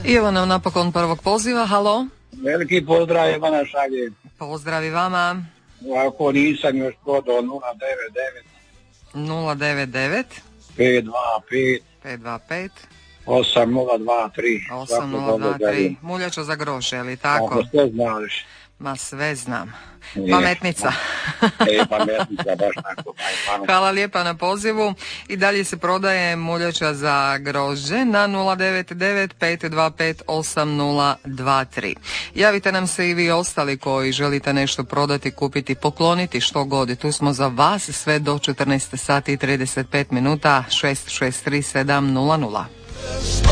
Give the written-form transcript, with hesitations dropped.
I evo nam napokon prvog poziva. Halo? Veliki pozdrav, Ivana šalje. Pozdrav i vama. Ako nisam još prodao 099 525 525 8023. 8023. Muljača za groše, je li tako? Ako sve znaš. Ma sve znam. Pametnica. Pametnica, baš tako. Hvala lijepa na pozivu. I dalje se prodaje muljača za grožđe na 099 525 8023. Javite nam se i vi ostali koji želite nešto prodati, kupiti, pokloniti, što god. Tu smo za vas sve do 14 sati i 35 minuta. 663 700.